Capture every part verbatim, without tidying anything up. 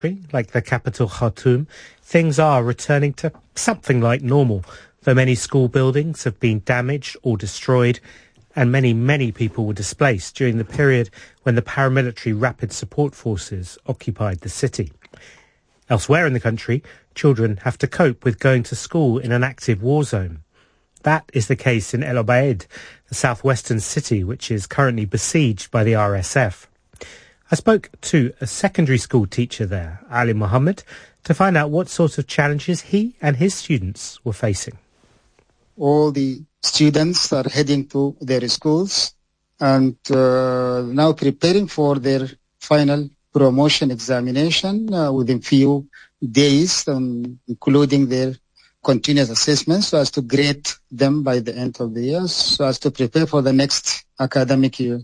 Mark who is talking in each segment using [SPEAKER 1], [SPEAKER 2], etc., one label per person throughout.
[SPEAKER 1] like the capital Khartoum, things are returning to something like normal, though many school buildings have been damaged or destroyed, and many, many people were displaced during the period when the paramilitary Rapid Support Forces occupied the city. Elsewhere in the country, children have to cope with going to school in an active war zone. That is the case in El Obeid, the southwestern city, which is currently besieged by the R S F. I spoke to a secondary school teacher there, Ali Mohammed, to find out what sorts of challenges he and his students were facing.
[SPEAKER 2] All the students are heading to their schools and uh, now preparing for their final promotion examination uh, within few days, um, including their continuous assessment, so as to grade them by the end of the year, so as to prepare for the next academic year.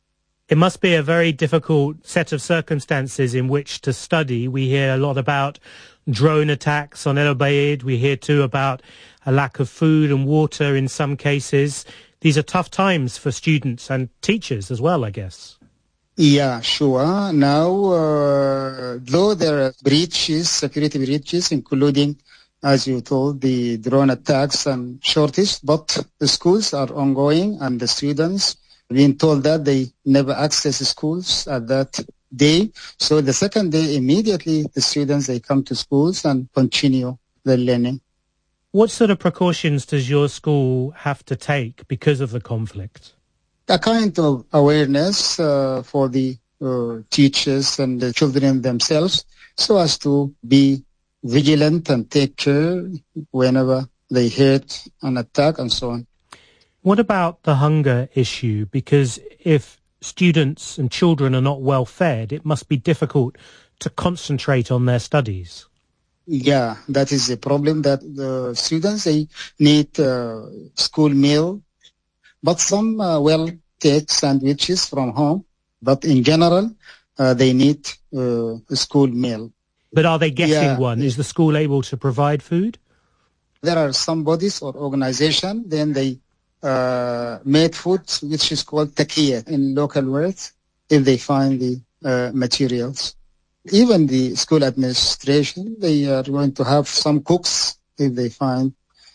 [SPEAKER 1] It must be a very difficult set of circumstances in which to study. We hear a lot about drone attacks on El Obeid. We hear too about a lack of food and water in some cases. These are tough times for students and teachers as well, I guess.
[SPEAKER 2] Yeah, sure. Now, uh, though there are breaches, security breaches, including, as you told, the drone attacks and shortage, but the schools are ongoing and the students being told that they never access schools at that day. So the second day, immediately, the students, they come to schools and continue their learning.
[SPEAKER 1] What sort of precautions does your school have to take because of the conflict?
[SPEAKER 2] A kind of awareness uh, for the uh, teachers and the children themselves, so as to be vigilant and take care whenever they hit an attack and so on.
[SPEAKER 1] What about the hunger issue? Because if students and children are not well fed, it must be difficult to concentrate on their studies.
[SPEAKER 2] Yeah, that is the problem, that the students, they need uh, school meal, but some uh, will take sandwiches from home, but in general, uh, they need uh, a school meal.
[SPEAKER 1] But are they getting
[SPEAKER 2] yeah.
[SPEAKER 1] one? Is the school able to provide food?
[SPEAKER 2] There are some bodies or organizations, then they uh, made food, which is called takiya in local words, if they find the uh, materials. Even the school administration, they are going to have some cooks if they find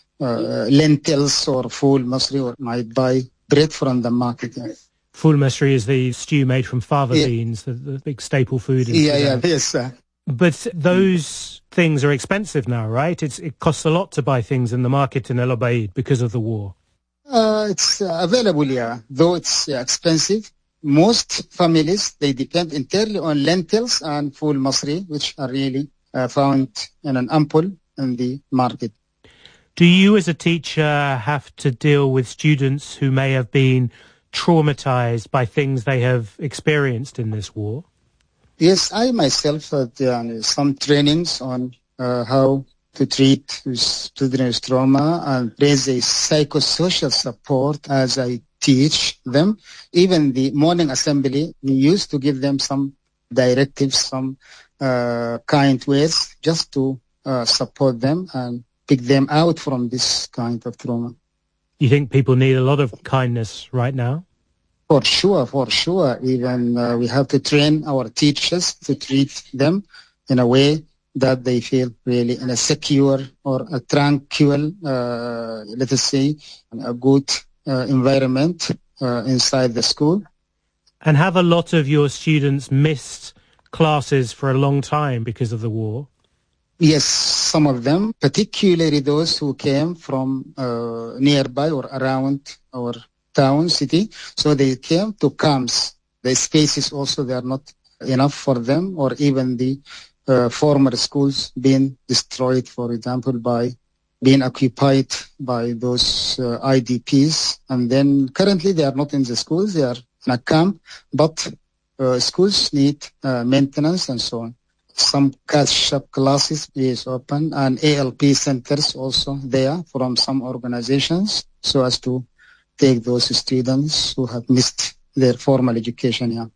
[SPEAKER 2] uh, lentils or ful masri, or might buy bread from the market.
[SPEAKER 1] Ful masri is the stew made from fava
[SPEAKER 2] yeah.
[SPEAKER 1] beans, the, the big staple food. In
[SPEAKER 2] yeah,
[SPEAKER 1] Sudan.
[SPEAKER 2] yeah, yes, sir.
[SPEAKER 1] But those things are expensive now, right? It's, it costs a lot to buy things in the market in El Obeid because of the war.
[SPEAKER 2] Uh, it's uh, available, yeah, though it's uh, expensive. Most families, they depend entirely on lentils and ful masri, which are really uh, found in an ample in the market.
[SPEAKER 1] Do you as a teacher have to deal with students who may have been traumatized by things they have experienced in this war?
[SPEAKER 2] Yes, I myself had uh, some trainings on uh, how to treat students' trauma and raise a psychosocial support as I teach them. Even the morning assembly, we used to give them some directives, some uh, kind ways just to uh, support them and pick them out from this kind of trauma.
[SPEAKER 1] You think people need a lot of kindness right now?
[SPEAKER 2] For sure, for sure. Even uh, we have to train our teachers to treat them in a way that they feel really in a secure or a tranquil, uh, let us say, a good uh, environment uh, inside the school.
[SPEAKER 1] And have a lot of your students missed classes for a long time because of the war?
[SPEAKER 2] Yes, some of them, particularly those who came from uh, nearby or around our town, city. So they came to camps. The spaces also, they are not enough for them, or even the uh, former schools being destroyed, for example, by being occupied by those uh, I D Ps. And then currently they are not in the schools, they are in a camp, but uh, schools need uh, maintenance and so on. Some catch-up classes is open, and A L P centers also there from some organizations, so as to take those students who have missed their formal education. Yeah.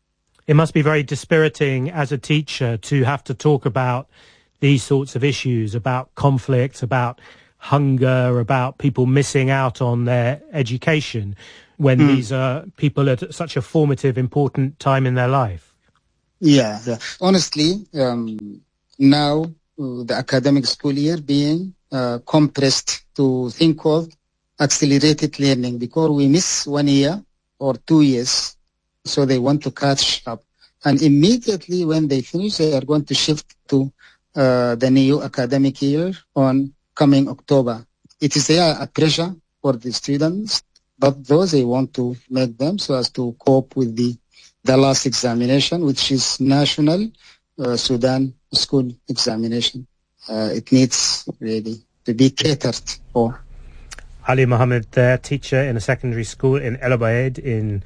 [SPEAKER 1] It must be very dispiriting as a teacher to have to talk about these sorts of issues, about conflict, about hunger, about people missing out on their education when mm. these are people at such a formative, important time in their life.
[SPEAKER 2] Yeah, yeah. Honestly, um, now uh, the academic school year being uh, compressed to thing called accelerated learning because we miss one year or two years, so they want to catch up. And immediately when they finish, they are going to shift to uh, the new academic year on coming October. It is there a pressure for the students, but those they want to make them so as to cope with the the last examination, which is National uh, Sudan School Examination. Uh, it needs really to be catered for.
[SPEAKER 1] Ali Mohammed there, teacher in a secondary school in El Obeid in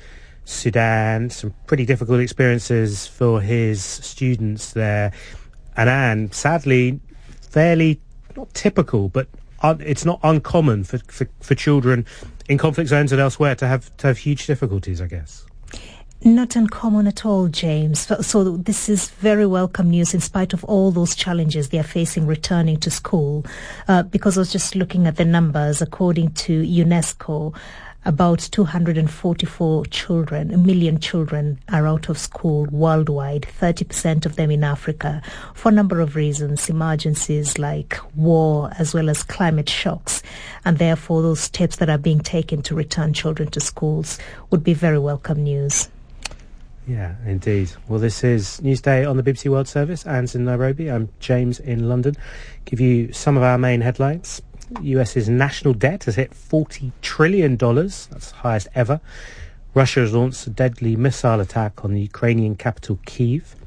[SPEAKER 1] Sudan. Some pretty difficult experiences for his students there. And Anne, sadly, fairly, not typical, but un- it's not uncommon for, for, for children in conflict zones and elsewhere to have to have huge difficulties, I guess.
[SPEAKER 3] Not uncommon at all, James. So this is very welcome news in spite of all those challenges they are facing returning to school. Uh, because I was just looking at the numbers, according to UNESCO, about two hundred forty-four children, a million children are out of school worldwide, thirty percent of them in Africa, for a number of reasons, emergencies like war as well as climate shocks. And therefore, those steps that are being taken to return children to schools would be very welcome news.
[SPEAKER 1] Yeah, indeed. Well, this is Newsday on the B B C World Service. Anne's in Nairobi. I'm James in London. Give you some of our main headlines. US's national debt has hit forty trillion dollars. That's the highest ever. Russia has launched a deadly missile attack on the Ukrainian capital, Kyiv.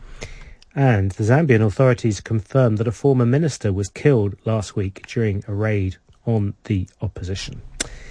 [SPEAKER 1] And the Zambian authorities confirmed that a former minister was killed last week during a raid on the opposition.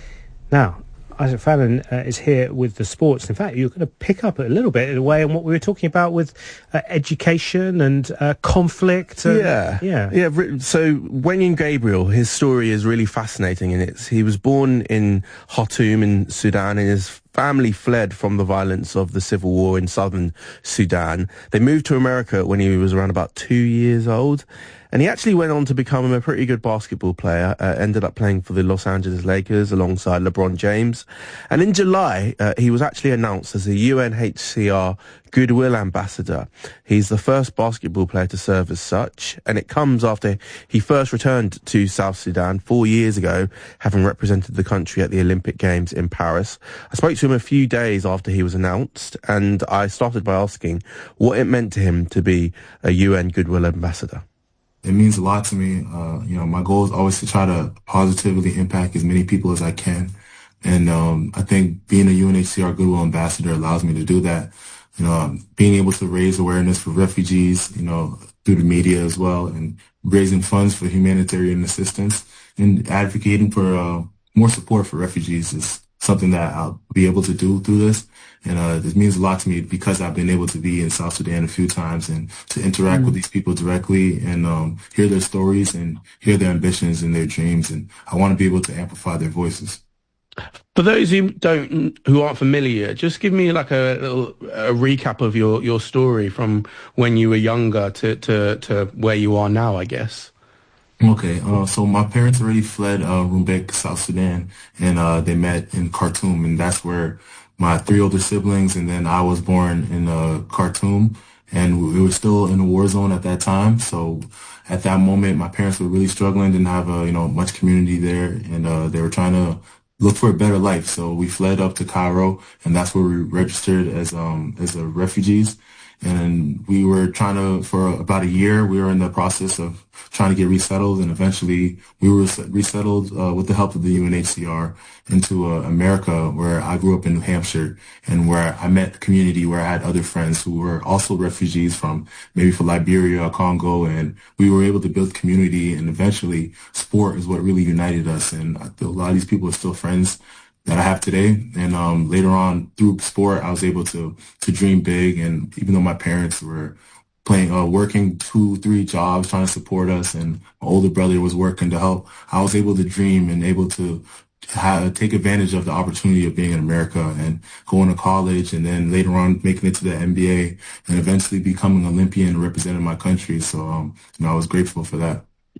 [SPEAKER 1] Now, Isaac Fallon uh, is here with the sports. In fact, you're going to pick up a little bit in a way on what we were talking about with uh, education and uh, conflict. And,
[SPEAKER 4] yeah,
[SPEAKER 1] yeah,
[SPEAKER 4] yeah. So Wenyan Gabriel, his story is really fascinating, and it's he was born in Khartoum in Sudan, and his family fled from the violence of the civil war in southern Sudan. They moved to America when he was around about two years old. And he actually went on to become a pretty good basketball player, uh, ended up playing for the Los Angeles Lakers alongside LeBron James. And in July, uh, he was actually announced as a U N H C R Goodwill Ambassador. He's the first basketball player to serve as such, and it comes after he first returned to South Sudan four years ago, having represented the country at the Olympic Games in Paris. I spoke to him a few days after he was announced, and I started by asking what it meant to him to be a U N Goodwill Ambassador.
[SPEAKER 5] It means a lot to me. Uh, you know, my goal is always to try to positively impact as many people as I can. And um, I think being a U N H C R Goodwill Ambassador allows me to do that. You know, um, being able to raise awareness for refugees, you know, through the media as well, and raising funds for humanitarian assistance and advocating for uh, more support for refugees is something that I'll be able to do through this. And uh, this means a lot to me because I've been able to be in South Sudan a few times and to interact mm. with these people directly and um, hear their stories and hear their ambitions and their dreams. And I want to be able to amplify their voices.
[SPEAKER 4] For those who don't, who aren't familiar, just give me like a little a recap of your, your story from when you were younger to, to, to where you are now, I guess.
[SPEAKER 5] Okay, uh, so my parents already fled uh, Rumbek, South Sudan, and uh, they met in Khartoum, and that's where my three older siblings, and then I was born in uh, Khartoum, and we were still in a war zone at that time. So at that moment, my parents were really struggling, didn't have uh, you know much community there, and uh, they were trying to look for a better life. So we fled up to Cairo, and that's where we registered as um as uh, refugees. And we were trying to, for about a year, we were in the process of trying to get resettled, and eventually we were resettled uh, with the help of the U N H C R into uh, America, where I grew up in New Hampshire, and where I met a community where I had other friends who were also refugees from maybe from Liberia or Congo, and we were able to build community, and eventually sport is what really united us, and I feel a lot of these people are still friends that I have today. And um, later on, through sport, I was able to to dream big. And even though my parents were playing, uh, working two, three jobs, trying to support us, and my older brother was working to help, I was able to dream and able to have, take advantage of the opportunity of being in America and going to college, and then later on making it to the N B A, and eventually becoming an Olympian and representing my country. So, um, you know, I was grateful for that.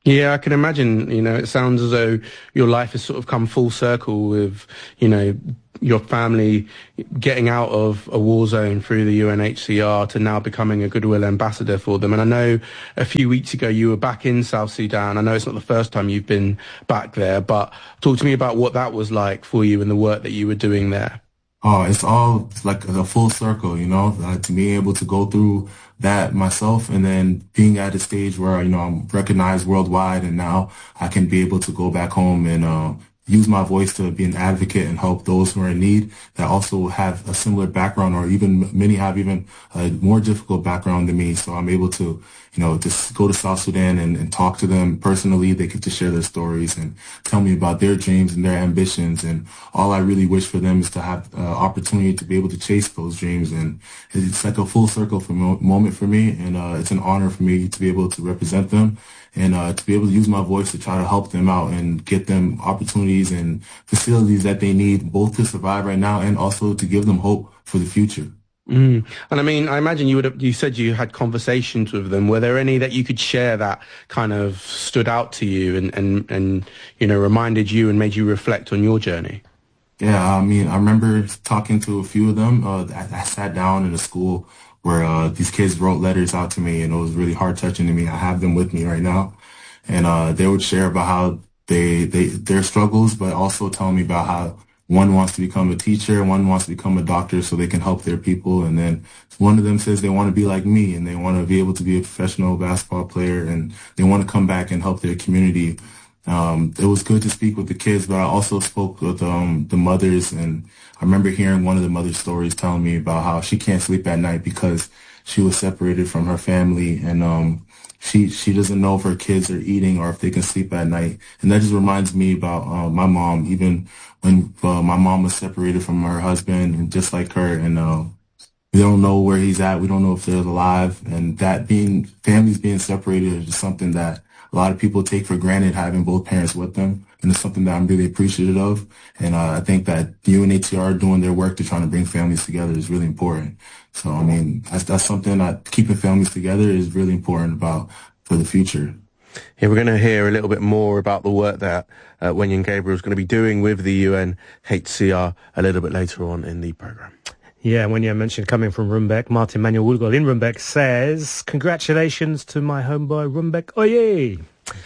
[SPEAKER 4] Yeah, I can imagine. You know, it sounds as though your life has sort of come full circle with, you know, your family getting out of a war zone through the U N H C R to now becoming a goodwill ambassador for them. And I know a few weeks ago you were back in South Sudan. I know it's not the first time you've been back there, but talk to me about what that was like for you and the work that you were doing there.
[SPEAKER 5] Oh, it's all like a full circle, you know, uh, to be able to go through that myself and then being at a stage where, you know, I'm recognized worldwide and now I can be able to go back home and uh, use my voice to be an advocate and help those who are in need that also have a similar background, or even many have even a more difficult background than me. So I'm able to, you know, just go to South Sudan and, and talk to them personally. They get to share their stories and tell me about their dreams and their ambitions. And all I really wish for them is to have uh, opportunity to be able to chase those dreams. And it's like a full circle for mo- moment for me. And uh, it's an honor for me to be able to represent them and uh, to be able to use my voice to try to help them out and get them opportunities and facilities that they need, both to survive right now and also to give them hope for the future.
[SPEAKER 4] Mm. And I mean, I imagine you would have, you said you had conversations with them. Were there any that you could share that kind of stood out to you and, and, and you know, reminded you and made you reflect on your journey?
[SPEAKER 5] Yeah, I mean, I remember talking to a few of them. Uh, I, I sat down in a school where uh, these kids wrote letters out to me, and it was really heart-touching to me. I have them with me right now. And uh, they would share about how they, they their struggles, but also tell me about how one wants to become a teacher, one wants to become a doctor so they can help their people. And then one of them says they want to be like me, and they want to be able to be a professional basketball player, and they want to come back and help their community. Um, it was good to speak with the kids, but I also spoke with um, the mothers, and I remember hearing one of the mother's stories telling me about how she can't sleep at night because she was separated from her family, and um, she she doesn't know if her kids are eating or if they can sleep at night. And that just reminds me about uh, my mom, even when uh, my mom was separated from her husband, and just like her, and uh, we don't know where he's at. We don't know if they're alive, and that being families being separated is something that a lot of people take for granted, having both parents with them, and it's something that I'm really appreciative of. And uh, I think that U N H C R doing their work to trying to bring families together is really important. So, I mean, that's, that's something that keeping families together is really important about for the future.
[SPEAKER 4] Yeah, we're going to hear a little bit more about the work that uh, Wenyan Gabriel is going to be doing with the U N H C R a little bit later on in the programme.
[SPEAKER 1] Yeah, when you mentioned coming from Rumbek, Martin Manuel Woodgall in Rumbek says, congratulations to my homeboy Rumbek. Oye!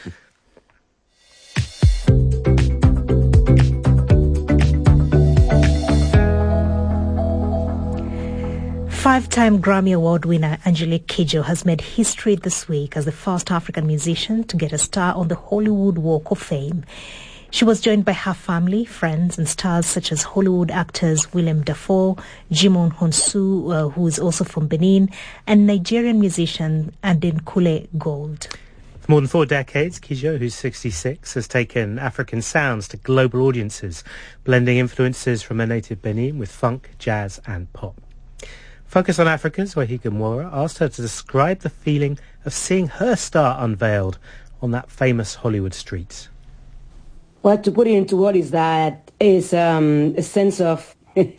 [SPEAKER 3] Five-time Grammy Award winner Angelique Kidjo has made history this week as the first African musician to get a star on the Hollywood Walk of Fame. She was joined by her family, friends, and stars such as Hollywood actors Willem Dafoe, Jimon Honsu, uh, who is also from Benin, and Nigerian musician Adekunle Gold.
[SPEAKER 1] For more than four decades, Kidjo, who's sixty-six, has taken African sounds to global audiences, blending influences from her native Benin with funk, jazz, and pop. Focus on Africa's Wahiga Mwora asked her to describe the feeling of seeing her star unveiled on that famous Hollywood street.
[SPEAKER 6] Well, to put it into what is that is um, a sense of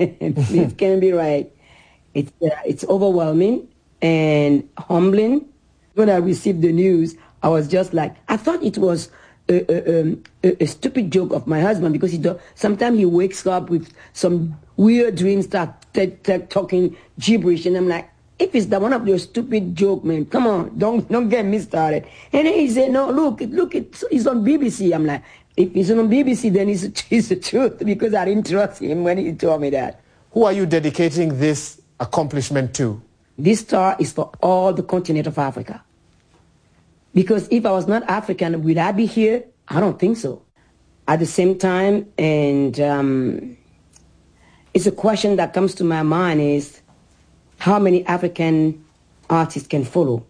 [SPEAKER 6] it can be right. It's uh, it's overwhelming and humbling. When I received the news, I was just like, I thought it was a, a, um, a, a stupid joke of my husband because he do, sometimes he wakes up with some weird dreams, start t- t- talking gibberish, and I'm like, if it's the one of your stupid joke, man, come on, don't don't get me started. And then he said, no, look, look, it's, it's on B B C. I'm like, if it's on B B C, then it's, it's the truth, because I didn't trust him when he told me that.
[SPEAKER 7] Who are you dedicating this accomplishment to?
[SPEAKER 6] This star is for all the continent of Africa. Because if I was not African, would I be here? I don't think so. At the same time, and um, it's a question that comes to my mind is, how many African artists can follow?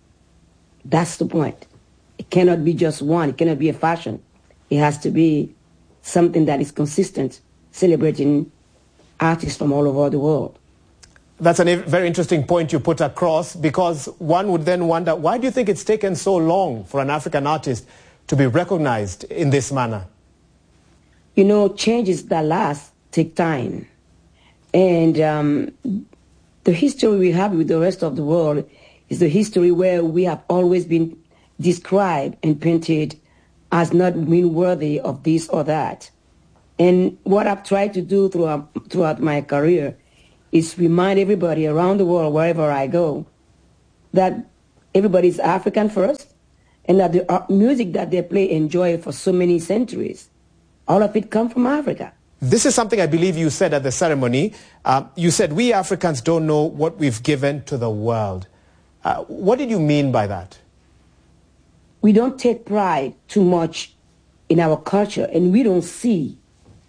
[SPEAKER 6] That's the point. It cannot be just one. It cannot be a fashion. It has to be something that is consistent, celebrating artists from all over the world.
[SPEAKER 7] That's a very interesting point you put across, because one would then wonder, why do you think it's taken so long for an African artist to be recognized in this manner?
[SPEAKER 6] You know, changes that last take time. And um, the history we have with the rest of the world is the history where we have always been described and painted as not being worthy of this or that. And what I've tried to do throughout, throughout my career is remind everybody around the world, wherever I go, that everybody is African first, and that the music that they play and enjoy for so many centuries, all of it comes from Africa.
[SPEAKER 7] This is something I believe you said at the ceremony. Uh, you said, we Africans don't know what we've given to the world. Uh, what did you mean by that?
[SPEAKER 6] We don't take pride too much in our culture, and we don't see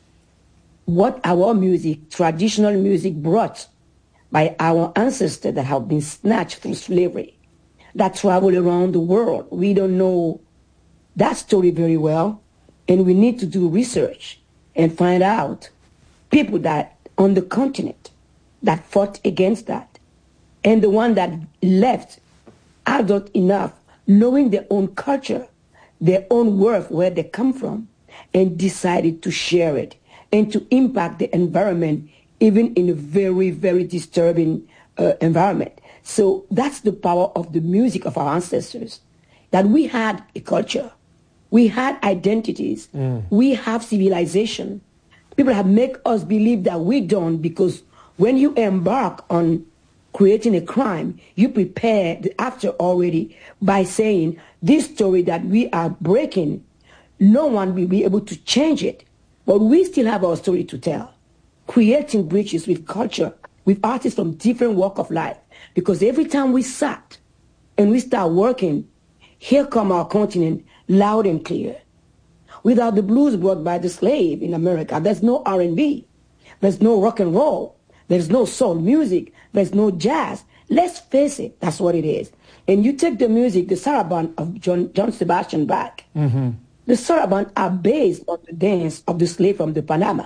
[SPEAKER 6] what our music, traditional music, brought by our ancestors that have been snatched through slavery, that travel around the world. We don't know that story very well, and we need to do research and find out people that on the continent that fought against that, and the one that left adult enough, knowing their own culture, their own worth, where they come from, and decided to share it and to impact the environment, even in a very, very disturbing uh, environment. So that's the power of the music of our ancestors, that we had a culture, we had identities, mm. we have civilization. People have made us believe that we don't, because when you embark on creating a crime, you prepare the after already by saying, this story that we are breaking, no one will be able to change it. But we still have our story to tell, creating bridges with culture, with artists from different walks of life. Because every time we sat and we start working, here come our continent loud and clear. Without the blues brought by the slave in America, there's no R and B, there's no rock and roll, there's no soul music, there's no jazz. Let's face it, that's what it is. And you take the music, the saraband of John, John Sebastian Bach, mm-hmm. the saraband are based on the dance of the slave from the Panama.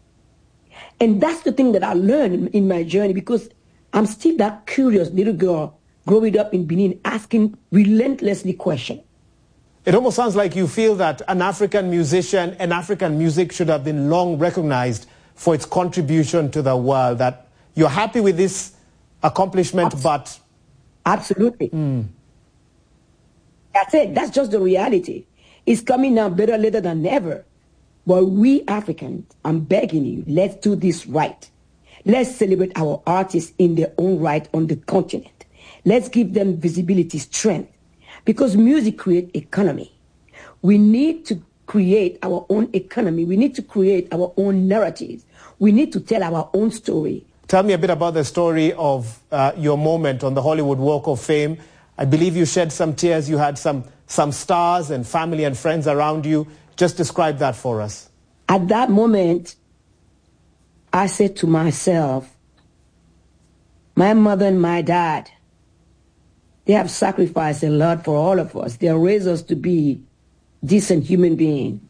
[SPEAKER 6] And that's the thing that I learned in, in my journey, because I'm still that curious little girl growing up in Benin, asking relentlessly questions.
[SPEAKER 7] It almost sounds like you feel that an African musician and African music should have been long recognized for its contribution to the world, that you're happy with this accomplishment, Abs- but...
[SPEAKER 6] Absolutely. Mm. That's it. That's just the reality. It's coming now better later than ever. But we Africans, I'm begging you, let's do this right. Let's celebrate our artists in their own right on the continent. Let's give them visibility, strength. Because music creates economy. We need to create our own economy. We need to create our own narratives. We need to tell our own story.
[SPEAKER 7] Tell me a bit about the story of uh, your moment on the Hollywood Walk of Fame. I believe you shed some tears. You had some, some stars and family and friends around you. Just describe that for us.
[SPEAKER 6] At that moment, I said to myself, my mother and my dad, they have sacrificed a lot for all of us. They have raised us to be decent human beings.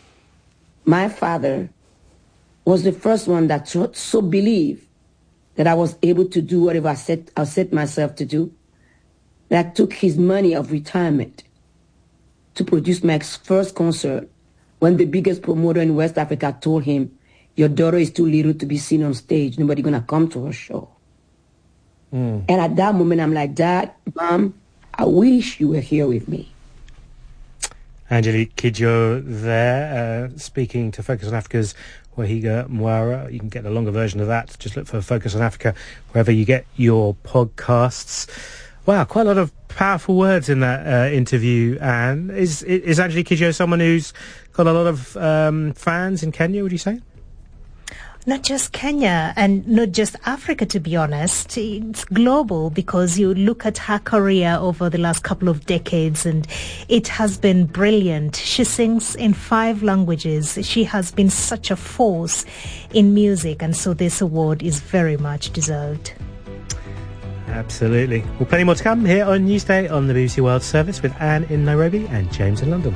[SPEAKER 6] My father was the first one that so believed that I was able to do whatever I set, I set myself to do, that took his money of retirement to produce my first concert when the biggest promoter in West Africa told him, your daughter is too little to be seen on stage. Nobody's going to come to her show. Mm. And at that moment, I'm like, Dad, Mom, I wish you were here with me.
[SPEAKER 1] Angelique Kidjo there, uh, speaking to Focus on Africa's Wahiga Mwara. You can get the longer version of that. Just look for Focus on Africa wherever you get your podcasts. Wow, quite a lot of powerful words in that uh, interview, Anne. Is, is Angelique Kidjo someone who's got a lot of um, fans in Kenya, would you say?
[SPEAKER 3] Not just Kenya and not just Africa, to be honest. It's global, because you look at her career over the last couple of decades and it has been brilliant. She sings in five languages. She has been such a force in music, and so this award is very much deserved.
[SPEAKER 1] Absolutely. Well, plenty more to come here on Newsday on the B B C World Service with Anne in Nairobi and James in London.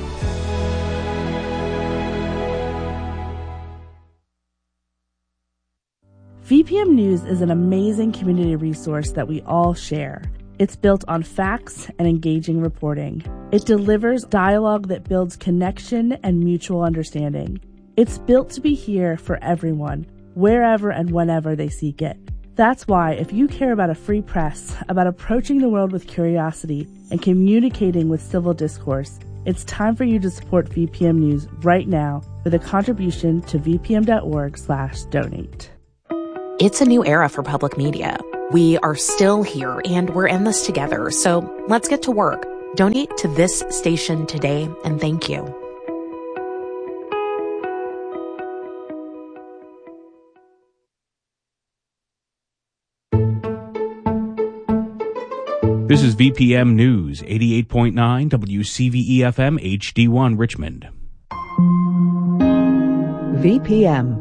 [SPEAKER 8] V P M News is an amazing community resource that we all share. It's built on facts and engaging reporting. It delivers dialogue that builds connection and mutual understanding. It's built to be here for everyone, wherever and whenever they seek it. That's why, if you care about a free press, about approaching the world with curiosity and communicating with civil discourse, it's time for you to support V P M News right now with a contribution to vpm.org slash donate.
[SPEAKER 9] It's a new era for public media. We are still here and we're in this together, so let's get to work. Donate to this station today, and thank you.
[SPEAKER 10] This is V P M News, eighty-eight point nine W C V E F M H D one Richmond.
[SPEAKER 11] V P M.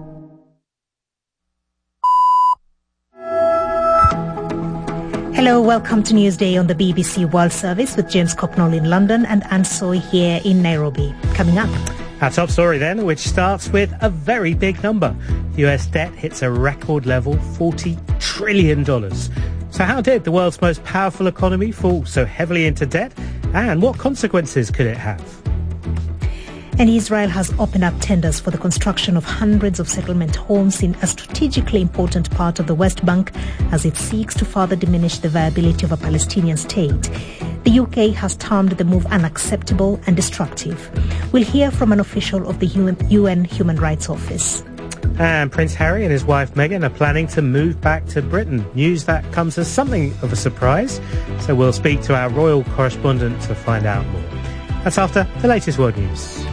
[SPEAKER 3] Hello, welcome to Newsday on the B B C World Service with James Copnall in London and Anne Soy here in Nairobi. Coming up.
[SPEAKER 1] Our top story then, which starts with a very big number. U S debt hits a record level, forty trillion dollars. So how did the world's most powerful economy fall so heavily into debt? And what consequences could it have?
[SPEAKER 3] And Israel has opened up tenders for the construction of hundreds of settlement homes in a strategically important part of the West Bank as it seeks to further diminish the viability of a Palestinian state. The U K has termed the move unacceptable and destructive. We'll hear from an official of the U N Human Rights Office.
[SPEAKER 1] And Prince Harry and his wife Meghan are planning to move back to Britain. News that comes as something of a surprise. So we'll speak to our royal correspondent to find out more. That's after the latest world news.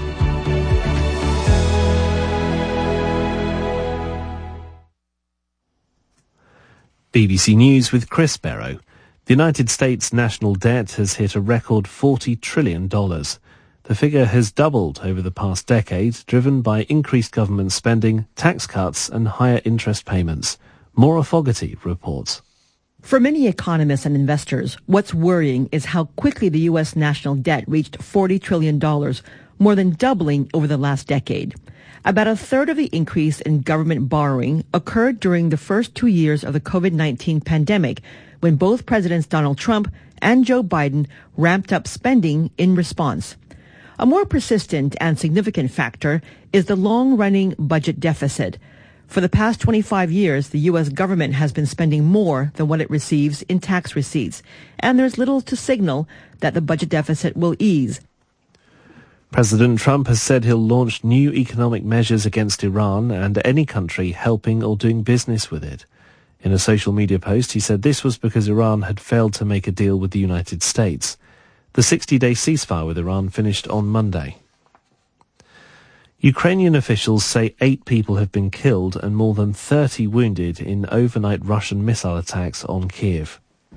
[SPEAKER 12] B B C News with Chris Barrow. The United States national debt has hit a record forty trillion dollars. The figure has doubled over the past decade, driven by increased government spending, tax cuts and higher interest payments. Maura Fogarty reports.
[SPEAKER 11] For many economists and investors, what's worrying is how quickly the U S national debt reached forty trillion dollars, more than doubling over the last decade. About a third of the increase in government borrowing occurred during the first two years of the COVID nineteen pandemic, when both Presidents Donald Trump and Joe Biden ramped up spending in response. A more persistent and significant factor is the long-running budget deficit. For the past twenty-five years, the U S government has been spending more than what it receives in tax receipts, and there's little to signal that the budget deficit will ease.
[SPEAKER 12] President Trump has said he'll launch new economic measures against Iran and any country helping or doing business with it. In a social media post, he said this was because Iran had failed to make a deal with the United States. The sixty-day ceasefire with Iran finished on Monday. Ukrainian officials say eight people have been killed and more than thirty wounded in overnight Russian missile attacks on Kiev.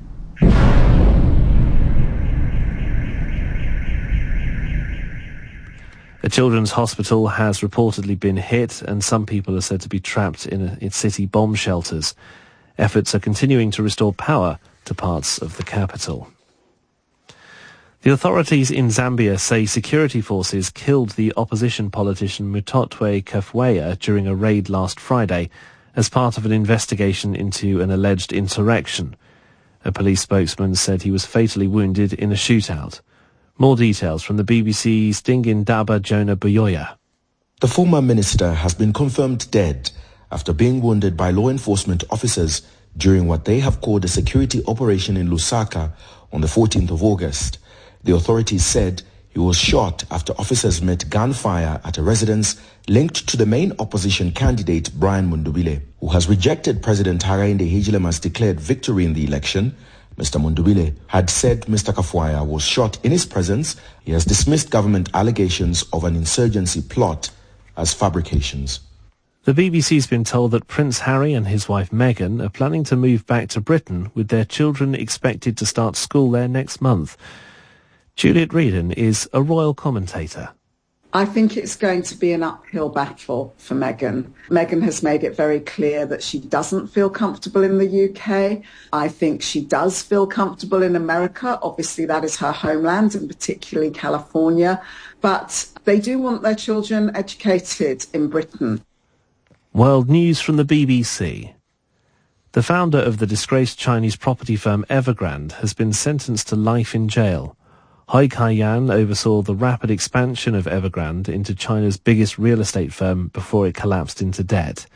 [SPEAKER 12] A children's hospital has reportedly been hit and some people are said to be trapped in, a, in city bomb shelters. Efforts are continuing to restore power to parts of the capital. The authorities in Zambia say security forces killed the opposition politician Mutotwe Kafwaya during a raid last Friday as part of an investigation into an alleged insurrection. A police spokesman said he was fatally wounded in a shootout. More details from the B B C's Dingindaba Jonah Buyoya.
[SPEAKER 13] The former minister has been confirmed dead after being wounded by law enforcement officers during what they have called a security operation in Lusaka on the fourteenth of August. The authorities said he was shot after officers met gunfire at a residence linked to the main opposition candidate Brian Mundubile, who has rejected President Hakainde Hichilema's declared victory in the election. Mister Mundubile had said Mister Kafwaya was shot in his presence. He has dismissed government allegations of an insurgency plot as fabrications.
[SPEAKER 12] The B B C's been told that Prince Harry and his wife Meghan are planning to move back to Britain, with their children expected to start school there next month. Juliet Reedon is a royal commentator.
[SPEAKER 14] I think it's going to be an uphill battle for Meghan. Meghan has made it very clear that she doesn't feel comfortable in the U K. I think she does feel comfortable in America. Obviously, that is her homeland, and particularly California. But they do want their children educated in Britain.
[SPEAKER 12] World news from the B B C. The founder of the disgraced Chinese property firm Evergrande has been sentenced to life in jail. Hui Kai-yan oversaw the rapid expansion of Evergrande into China's biggest real estate firm before it collapsed into debt.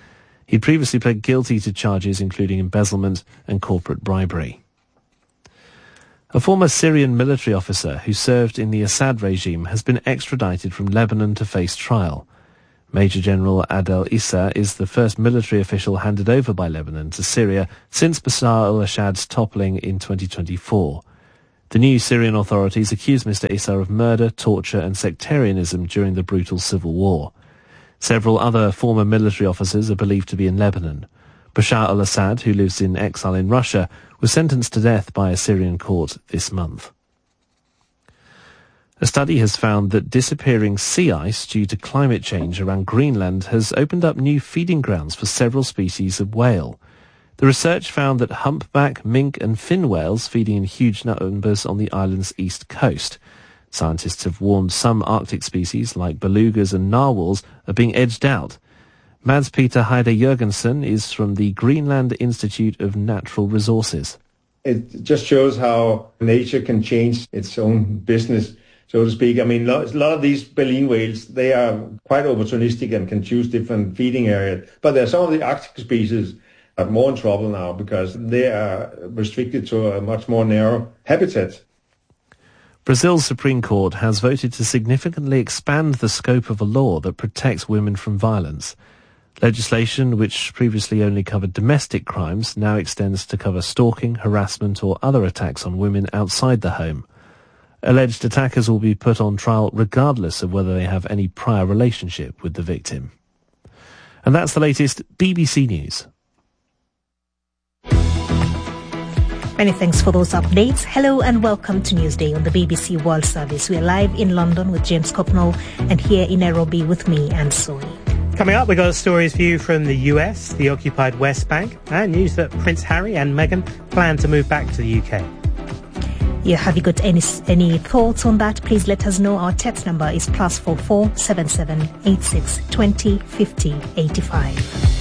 [SPEAKER 12] He'd previously pled guilty to charges including embezzlement and corporate bribery. A former Syrian military officer who served in the Assad regime has been extradited from Lebanon to face trial. Major General Adel Issa is the first military official handed over by Lebanon to Syria since Bashar al-Assad's toppling in twenty twenty-four. The new Syrian authorities accuse Mister Issa of murder, torture and sectarianism during the brutal civil war. Several other former military officers are believed to be in Lebanon. Bashar al-Assad, who lives in exile in Russia, was sentenced to death by a Syrian court this month. A study has found that disappearing sea ice due to climate change around Greenland has opened up new feeding grounds for several species of whale. The research found that humpback, mink and fin whales feeding in huge numbers on the island's east coast. Scientists have warned some Arctic species like belugas and narwhals are being edged out. Mads Peter Heide Jørgensen is from the Greenland Institute of Natural Resources.
[SPEAKER 15] It just shows how nature can change its own business, so to speak. I mean, a lot of these baleen whales, they are quite opportunistic and can choose different feeding areas. But there are some of the Arctic species are more in trouble now because they are restricted to a much more narrow habitat.
[SPEAKER 12] Brazil's Supreme Court has voted to significantly expand the scope of a law that protects women from violence. Legislation, which previously only covered domestic crimes, now extends to cover stalking, harassment or other attacks on women outside the home. Alleged attackers will be put on trial regardless of whether they have any prior relationship with the victim. And that's the latest B B C News.
[SPEAKER 3] Many thanks for those updates. Hello and welcome to Newsday on the B B C World Service. We are live in London with James Copnall and here in Nairobi with me, Anne Soy.
[SPEAKER 1] Coming up, we've got stories for you from the U S, the occupied West Bank, and news that Prince Harry and Meghan plan to move back to the U K.
[SPEAKER 3] Yeah, have you got any any thoughts on that? Please let us know. Our text number is plus four four seven seven eight six twenty fifty eighty five.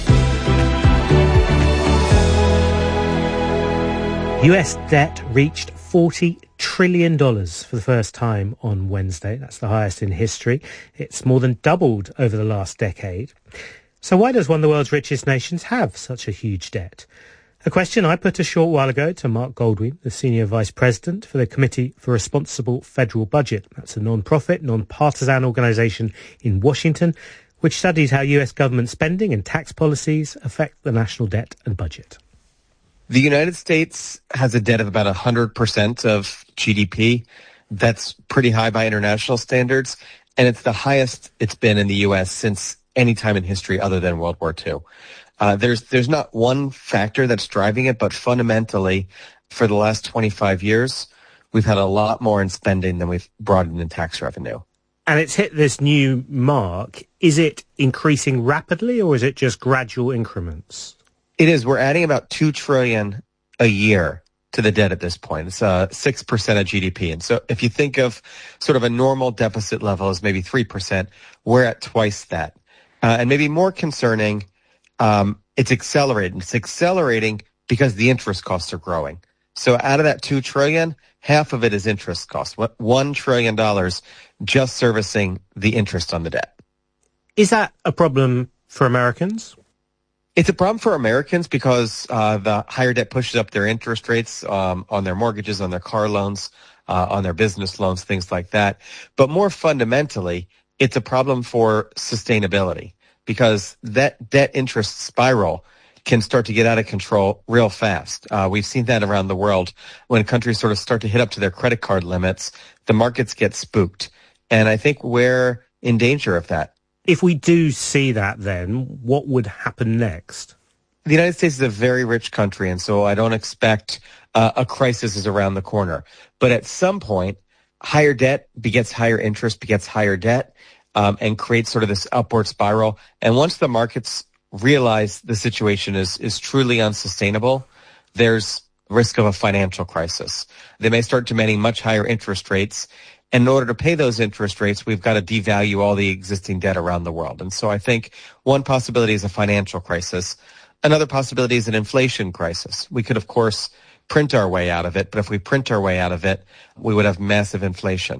[SPEAKER 1] U S debt reached forty trillion dollars for the first time on Wednesday. That's the highest in history. It's more than doubled over the last decade. So why does one of the world's richest nations have such a huge debt? A question I put a short while ago to Mark Goldwyn, the Senior Vice President for the Committee for Responsible Federal Budget. That's a non-profit, non-partisan organisation in Washington, which studies how U S government spending and tax policies affect the national debt and budget.
[SPEAKER 16] The United States has a debt of about one hundred percent of G D P. That's pretty high by international standards, and it's the highest it's been in the U S since any time in history other than World War Two. Uh, there's there's not one factor that's driving it, but fundamentally, for the last twenty-five years, we've had a lot more in spending than we've brought in in tax revenue.
[SPEAKER 1] And it's hit this new mark. Is it increasing rapidly, or is it just gradual increments?
[SPEAKER 16] It is. We're adding about two trillion dollars a year to the debt at this point. It's uh, six percent of G D P. And so if you think of sort of a normal deficit level as maybe three percent, we're at twice that. Uh, and maybe more concerning, um, it's accelerating. It's accelerating because the interest costs are growing. So out of that two trillion dollars, half of it is interest costs. one trillion dollars just servicing the interest on the debt.
[SPEAKER 1] Is that a problem for Americans?
[SPEAKER 16] It's a problem for Americans because uh, the higher debt pushes up their interest rates um, on their mortgages, on their car loans, uh, on their business loans, things like that. But more fundamentally, it's a problem for sustainability because that debt interest spiral can start to get out of control real fast. Uh, we've seen that around the world. When countries sort of start to hit up to their credit card limits, the markets get spooked. And I think we're in danger of that.
[SPEAKER 1] If we do see that, then what would happen next?
[SPEAKER 16] The United States is a very rich country, and so I don't expect uh, a crisis is around the corner. But at some point, higher debt begets higher interest, begets higher debt, um, and creates sort of this upward spiral. And once the markets realize the situation is is truly unsustainable, there's risk of a financial crisis. They may start demanding much higher interest rates. And in order to pay those interest rates, we've got to devalue all the existing debt around the world. And so I think one possibility is a financial crisis. Another possibility is an inflation crisis. We could, of course, print our way out of it, but if we print our way out of it, we would have massive inflation.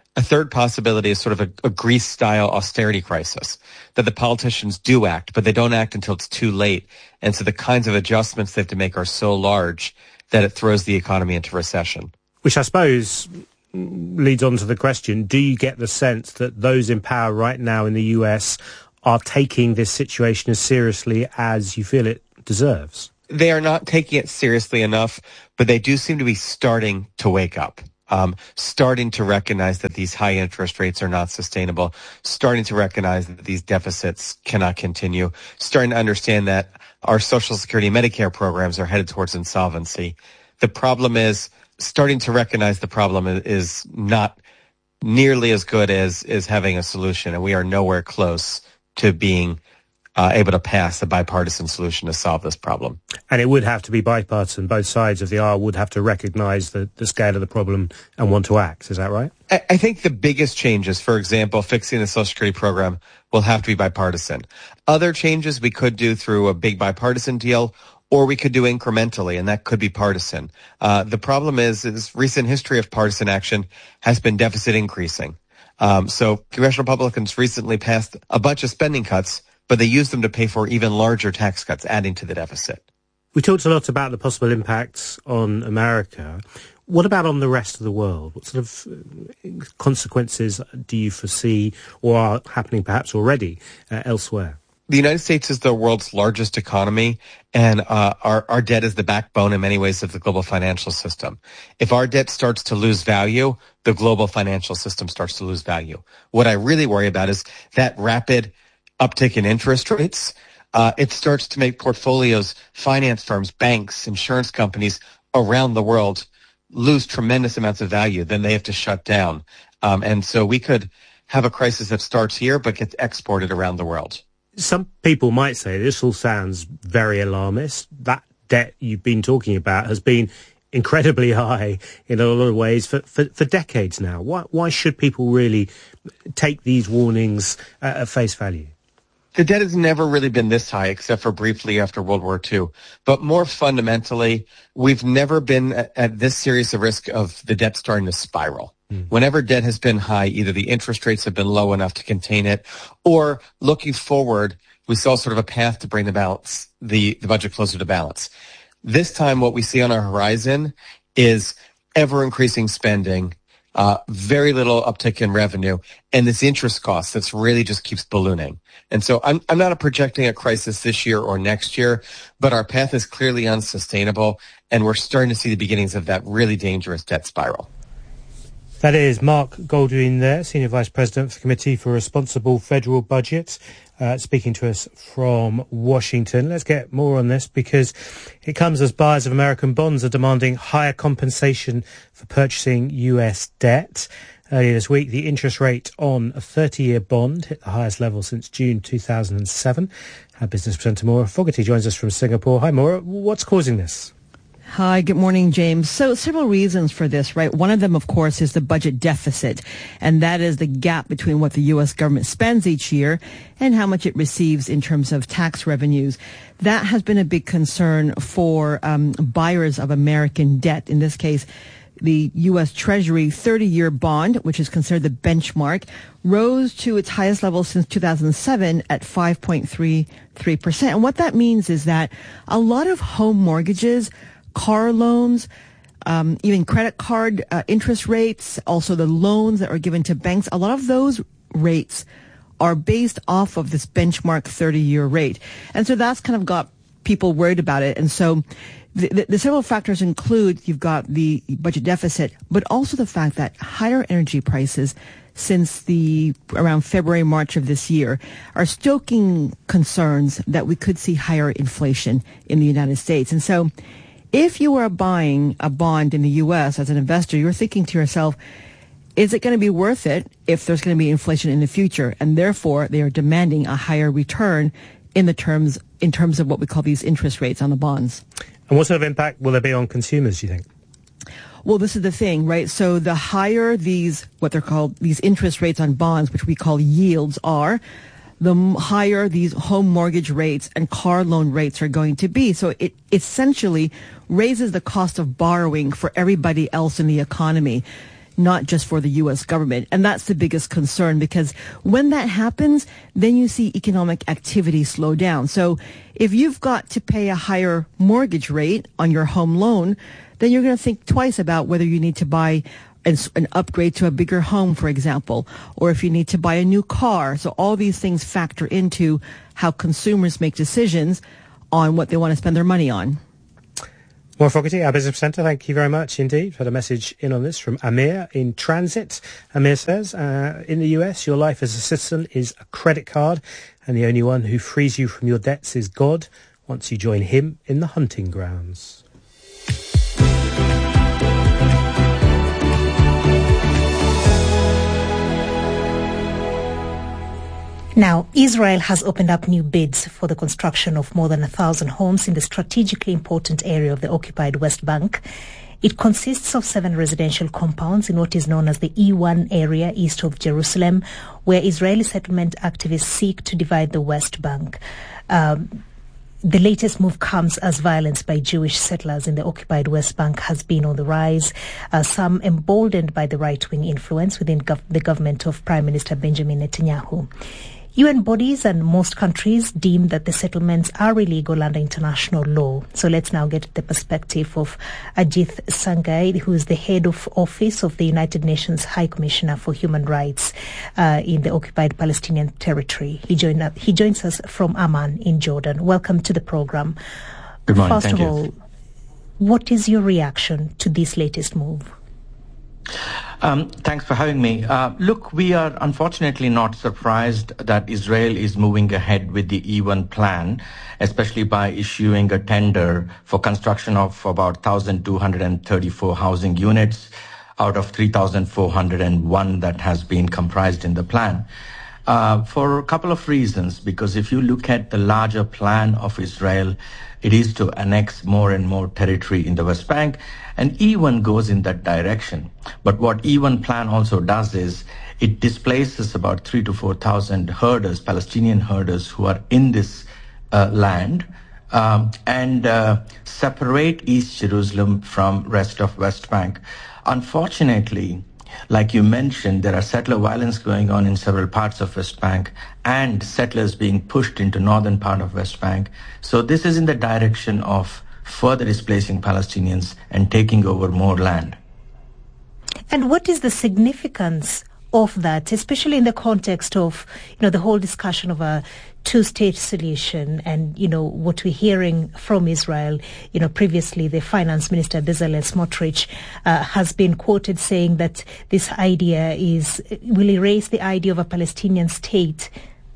[SPEAKER 16] A third possibility is sort of a, a Greece-style austerity crisis, that the politicians do act, but they don't act until it's too late. And so the kinds of adjustments they have to make are so large that it throws the economy into recession.
[SPEAKER 1] Which I suppose leads on to the question, do you get the sense that those in power right now in the U S are taking this situation as seriously as you feel it deserves?
[SPEAKER 16] They are not taking it seriously enough, but they do seem to be starting to wake up. Um, starting to recognize that these high interest rates are not sustainable, starting to recognize that these deficits cannot continue, starting to understand that our Social Security and Medicare programs are headed towards insolvency. The problem is starting to recognize the problem is not nearly as good as, as having a solution, and we are nowhere close to being Uh, able to pass a bipartisan solution to solve this problem.
[SPEAKER 1] And it would have to be bipartisan. Both sides of the aisle would have to recognise the, the scale of the problem and want to act. Is that right?
[SPEAKER 16] I, I think the biggest changes, for example, fixing the Social Security program, will have to be bipartisan. Other changes we could do through a big bipartisan deal, or we could do incrementally, and that could be partisan. Uh, the problem is, is recent history of partisan action has been deficit increasing. Um, so congressional Republicans recently passed a bunch of spending cuts, but they used them to pay for even larger tax cuts, adding to the deficit.
[SPEAKER 1] We talked a lot about the possible impacts on America. What about on the rest of the world? What sort of consequences do you foresee or are happening perhaps already uh, elsewhere?
[SPEAKER 16] The United States is the world's largest economy, and uh, our, our debt is the backbone in many ways of the global financial system. If our debt starts to lose value, the global financial system starts to lose value. What I really worry about is that rapid uptick in interest rates. Uh, it starts to make portfolios, finance firms, banks, insurance companies around the world lose tremendous amounts of value. Then they have to shut down. Um, and so we could have a crisis that starts here but gets exported around the world.
[SPEAKER 1] Some people might say this all sounds very alarmist. That debt you've been talking about has been incredibly high in a lot of ways for, for, for decades now. Why, why should people really take these warnings uh, at face value?
[SPEAKER 16] The debt has never really been this high, except for briefly after World War Two. But more fundamentally, we've never been at, at this serious a risk of the debt starting to spiral. Mm. Whenever debt has been high, either the interest rates have been low enough to contain it, or looking forward, we saw sort of a path to bring the balance, the, the budget closer to balance. This time, what we see on our horizon is ever-increasing spending, Uh, very little uptick in revenue, and this interest cost that's really just keeps ballooning. And so I'm, I'm not projecting a crisis this year or next year, but our path is clearly unsustainable, and we're starting to see the beginnings of that really dangerous debt spiral.
[SPEAKER 1] That is Mark Goldwyn there, Senior Vice President for the Committee for Responsible Federal Budget, uh, speaking to us from Washington. Let's get more on this because it comes as buyers of American bonds are demanding higher compensation for purchasing U S debt. Earlier this week, the interest rate on a thirty-year bond hit the highest level since June two thousand seven. Our business presenter Maura Fogarty joins us from Singapore. Hi, Maura. What's causing this?
[SPEAKER 11] Hi, good morning, James. So several reasons for this, right? One of them, of course, is the budget deficit, and that is the gap between what the U S government spends each year and how much it receives in terms of tax revenues. That has been a big concern for um, buyers of American debt. In this case, the U S Treasury thirty-year bond, which is considered the benchmark, rose to its highest level since two thousand seven at five point three three percent. And what that means is that a lot of home mortgages, car loans, um, even credit card uh, interest rates, also the loans that are given to banks, a lot of those rates are based off of this benchmark thirty-year rate. And so that's kind of got people worried about it. And so the, the, the several factors include you've got the budget deficit, but also the fact that higher energy prices since the around February, March of this year are stoking concerns that we could see higher inflation in the United States. And so if you are buying a bond in the U S as an investor, you're thinking to yourself, is it going to be worth it if there's going to be inflation in the future? And therefore, they are demanding a higher return in the terms in terms of what we call these interest rates on the bonds.
[SPEAKER 1] And what sort of impact will there be on consumers, do you think?
[SPEAKER 11] Well, this is the thing, right? So the higher these, what they're called, these interest rates on bonds, which we call yields are, the higher these home mortgage rates and car loan rates are going to be. So it essentially raises the cost of borrowing for everybody else in the economy. not just for the U S government. And that's the biggest concern, because when that happens, then you see economic activity slow down. So if you've got to pay a higher mortgage rate on your home loan, then you're going to think twice about whether you need to buy an, an upgrade to a bigger home, for example, or if you need to buy a new car. So all these things factor into how consumers make decisions on what they want to spend their money on.
[SPEAKER 1] Maura Fogarty, our business presenter, thank you very much indeed. We've had a message in on this from Amir in transit. Amir says, uh, in the U S, your life as a citizen is a credit card, and the only one who frees you from your debts is God once you join him in the hunting grounds.
[SPEAKER 3] Now, Israel has opened up new bids for the construction of more than a thousand homes in the strategically important area of the occupied West Bank. It consists of seven residential compounds in what is known as the E one area east of Jerusalem, where Israeli settlement activists seek to divide the West Bank. Um, The latest move comes as violence by Jewish settlers in the occupied West Bank has been on the rise, uh, some emboldened by the right-wing influence within gov- the government of Prime Minister Benjamin Netanyahu. U N bodies and most countries deem that the settlements are illegal under international law. So let's now get the perspective of Ajith Sangai, who is the head of office of the United Nations High Commissioner for Human Rights uh, in the occupied Palestinian territory. He, joined up, he joins us from Amman in Jordan. Welcome to the program.
[SPEAKER 17] Good morning.
[SPEAKER 3] First
[SPEAKER 17] Thank
[SPEAKER 3] of
[SPEAKER 17] you.
[SPEAKER 3] all, what is your reaction to this latest move?
[SPEAKER 17] Um, thanks for having me. Uh, look, we are unfortunately not surprised that Israel is moving ahead with the E one plan, especially by issuing a tender for construction of about one thousand two hundred thirty-four housing units out of three thousand four hundred one that has been comprised in the plan. Uh, for a couple of reasons, because if you look at the larger plan of Israel, it is to annex more and more territory in the West Bank, and E one goes in that direction. But what E one plan also does is it displaces about three to four thousand herders, Palestinian herders, who are in this uh, land, um, and uh, separate East Jerusalem from rest of West Bank. Unfortunately, like you mentioned, there are settler violence going on in several parts of West Bank and settlers being pushed into northern part of West Bank. So this is in the direction of further displacing Palestinians and taking over more land.
[SPEAKER 3] And what is the significance of that, especially in the context of, you know, the whole discussion of a two-state solution and, you know, what we're hearing from Israel? You know, previously the finance minister, Bezalel Smotrich, uh, has been quoted saying that this idea is, will erase the idea of a Palestinian state.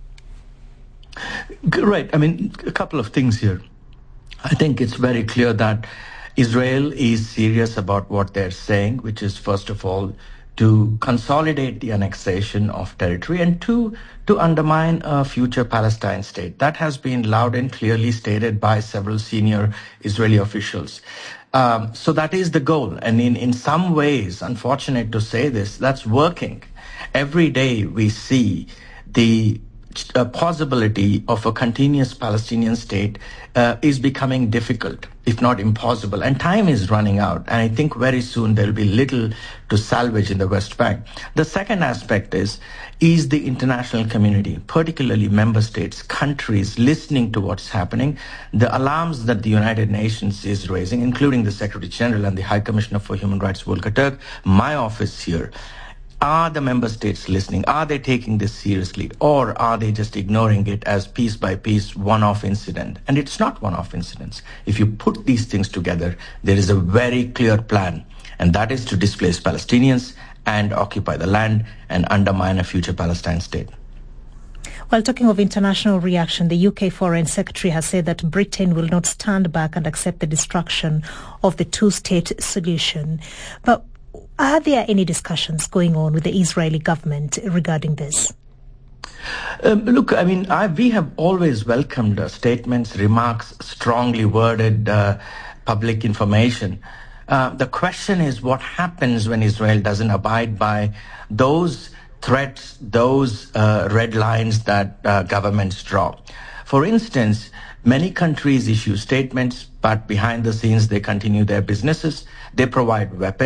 [SPEAKER 17] Right. I mean, a couple of things here. I think it's very clear that Israel is serious about what they're saying, which is, first of all, to consolidate the annexation of territory, and two, to undermine a future Palestine state. That has been loud and clearly stated by several senior Israeli officials. Um, so that is the goal. And in, in some ways, unfortunate to say this, that's working. Every day we see the uh, possibility of a continuous Palestinian state uh, is becoming difficult, if not impossible. And time is running out. And I think very soon there will be little to salvage in the West Bank. The second aspect is, is the international community, particularly member states, countries, listening to what's happening, the alarms that the United Nations is raising, including the Secretary General and the High Commissioner for Human Rights, Volker Turk, my office here. Are the member states listening? Are they taking this seriously? Or are they just ignoring it as piece by piece, one-off incident? And it's not one-off incidents. If you put these things together, there is a very clear plan, and that is to displace Palestinians and occupy the land and undermine a future Palestine state.
[SPEAKER 3] Well, talking of international reaction, the U K Foreign Secretary has said that Britain will not stand back and accept the destruction of the two-state solution. But are there any discussions going on with the Israeli government regarding this?
[SPEAKER 17] Um, look, I mean, I, we have always welcomed uh, statements, remarks, strongly worded uh, public information. Uh, the question is what happens when Israel doesn't abide by those threats, those uh, red lines that uh, governments draw. For instance, many countries issue statements, but behind the scenes they continue their businesses. They provide weapons.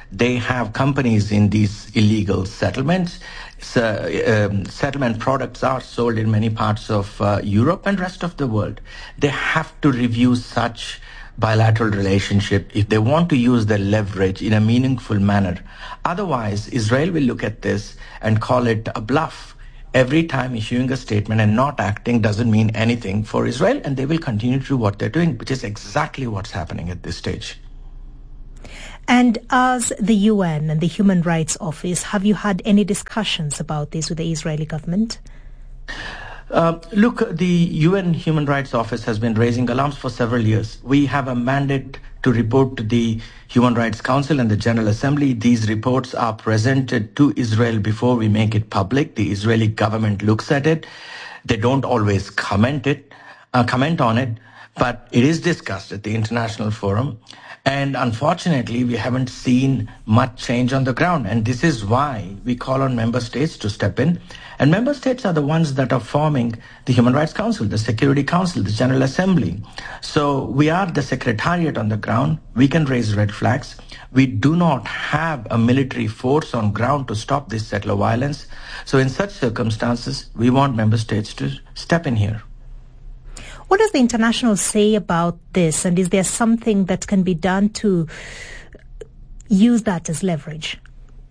[SPEAKER 17] They have companies in these illegal settlements. So, um, settlement products are sold in many parts of uh, Europe and rest of the world. They have to review such bilateral relationship if they want to use their leverage in a meaningful manner. Otherwise, Israel will look at this and call it a bluff. Every time issuing a statement and not acting doesn't mean anything for Israel, and they will continue to do what they're doing, which is exactly what's happening at this stage.
[SPEAKER 3] And as the U N and the Human Rights Office, have you had any discussions about this with the Israeli government?
[SPEAKER 17] Uh, look, the U N Human Rights Office has been raising alarms for several years. We have a mandate to report to the Human Rights Council and the General Assembly. These reports are presented to Israel before we make it public. The Israeli government looks at it. They don't always comment it, uh, comment on it, but it is discussed at the international forum. And unfortunately, we haven't seen much change on the ground. And this is why we call on member states to step in. And member states are the ones that are forming the Human Rights Council, the Security Council, the General Assembly. So we are the secretariat on the ground. We can raise red flags. We do not have a military force on ground to stop this settler violence. So in such circumstances, we want member states to step in here.
[SPEAKER 3] What does the international say about this? And is there something that can be done to use that as leverage?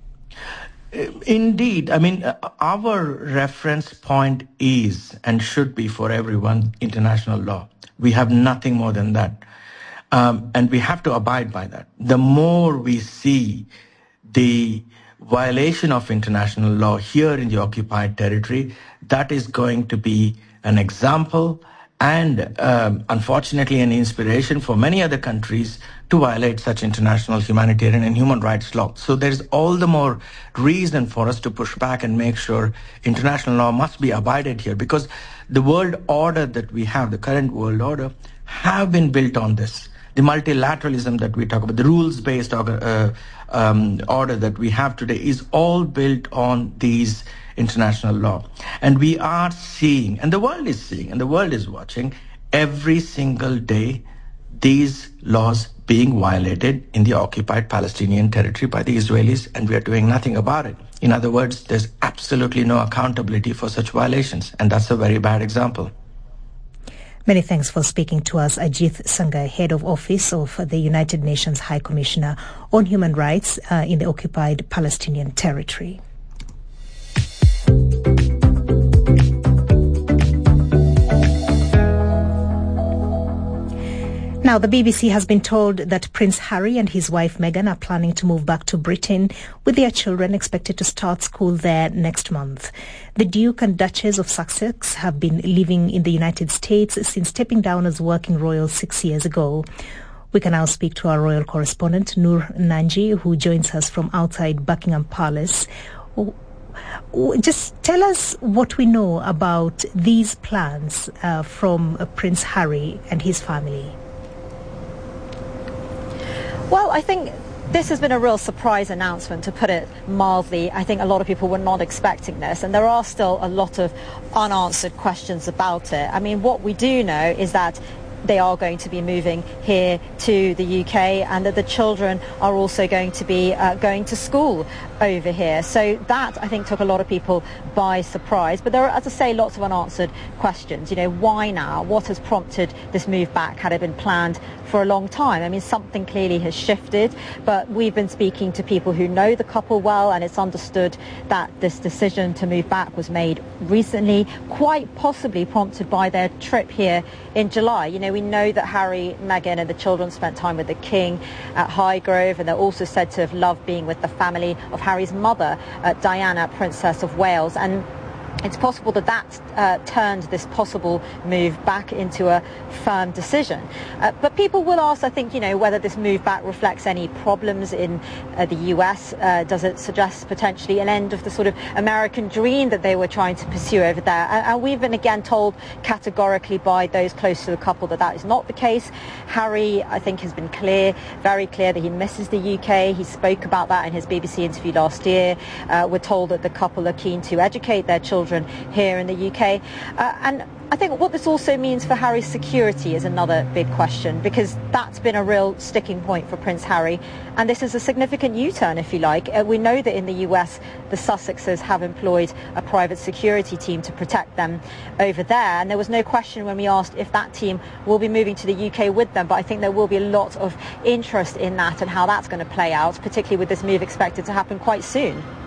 [SPEAKER 17] Indeed. I mean, our reference point is and should be for everyone international law. We have nothing more than that. Um, and we have to abide by that. The more we see the violation of international law here in the occupied territory, that is going to be an example and um, unfortunately an inspiration for many other countries to violate such international humanitarian and human rights law. So there's all the more reason for us to push back and make sure international law must be abided here, because the world order that we have, the current world order, have been built on this. The multilateralism that we talk about, the rules-based uh, um, order that we have today is all built on these international law. And we are seeing, and the world is seeing, and the world is watching, every single day these laws being violated in the occupied Palestinian territory by the Israelis, and we are doing nothing about it. In other words, there's absolutely no accountability for such violations, and that's a very bad example.
[SPEAKER 3] Many thanks for speaking to us, Ajit Sanga, Head of Office of the United Nations High Commissioner on Human Rights uh, in the occupied Palestinian territory. Now, the B B C has been told that Prince Harry and his wife Meghan are planning to move back to Britain, with their children expected to start school there next month. The Duke and Duchess of Sussex have been living in the United States since stepping down as working royals six years ago. We can now speak to our royal correspondent, Noor Nanji, who joins us from outside Buckingham Palace. Just tell us what we know about these plans uh, from uh, Prince Harry and his family.
[SPEAKER 18] Well, I think this has been a real surprise announcement, to put it mildly. I think a lot of people were not expecting this, and there are still a lot of unanswered questions about it. I mean, what we do know is that they are going to be moving here to the U K, and that the children are also going to be uh, going to school over here. So that, I think, took a lot of people by surprise. But there are, as I say, lots of unanswered questions. You know, why now? What has prompted this move back? Had it been planned for a long time? I mean, something clearly has shifted, but we've been speaking to people who know the couple well, and it's understood that this decision to move back was made recently, quite possibly prompted by their trip here in July. You know, we know that Harry, Meghan and the children spent time with the King at Highgrove, and they're also said to have loved being with the family of Harry's mother, uh, Diana, Princess of Wales. And it's possible that that uh, turned this possible move back into a firm decision. Uh, but people will ask, I think, you know, whether this move back reflects any problems in uh, the U S. Uh, does it suggest potentially an end of the sort of American dream that they were trying to pursue over there? And, and we've been again told categorically by those close to the couple that that is not the case. Harry, I think, has been clear, very clear, that he misses the U K. He spoke about that in his B B C interview last year. Uh, we're told that the couple are keen to educate their children here in the U K. Uh, and I think what this also means for Harry's security is another big question, because that's been a real sticking point for Prince Harry. And this is a significant U-turn, if you like. Uh, we know that in the U S, the Sussexes have employed a private security team to protect them over there. And there was no question when we asked if that team will be moving to the U K with them. But I think there will be a lot of interest in that and how that's going to play out, particularly with this move expected to happen quite soon.